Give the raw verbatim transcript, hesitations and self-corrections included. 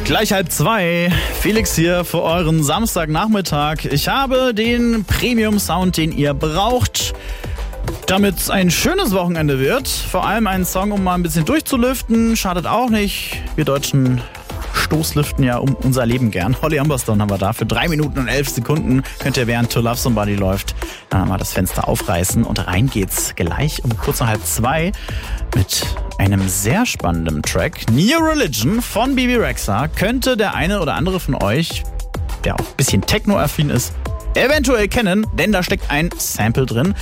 Gleich halb zwei. Felix hier für euren Samstagnachmittag. Ich habe den Premium-Sound, den ihr braucht, damit es ein schönes Wochenende wird. Vor allem einen Song, um mal ein bisschen durchzulüften. Schadet auch nicht. Wir Deutschen stoßlüften ja um unser Leben gern. Holly Humberstone haben wir da. Für drei Minuten und elf Sekunden könnt ihr, während To Love Somebody läuft, dann mal das Fenster aufreißen. Und rein geht's gleich um kurz nach halb zwei mit einem sehr spannenden Track. New Religion von Bebe Rexha. Könnte der eine oder andere von euch, der auch ein bisschen techno-affin ist, eventuell kennen, denn da steckt ein Sample drin.